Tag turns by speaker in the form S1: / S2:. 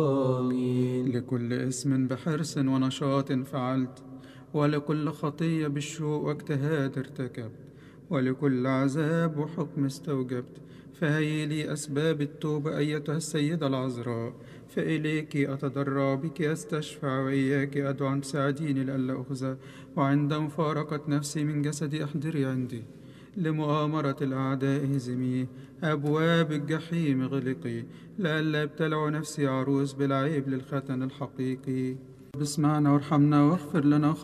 S1: آمين.
S2: لكل اسم بحرص ونشاط فعلت، ولكل خطية بالشوق واجتهاد ارتكبت، ولكل عذاب وحكم استوجبت، فهي لي أسباب التوبة أيتها السيدة العذراء، فإليك أتضرع بك أستشفع، وإياك أدعو أن تساعديني لئلا أخزى، وعند مفارقة نفسي من جسدي أحضري عندي، لمؤامرة الأعداء هزمي، أبواب الجحيم غلقي، لئلا ابتلع نفسي عروس بالعيب للختن الحقيقي. اسمعنا وارحمنا واغفر لنا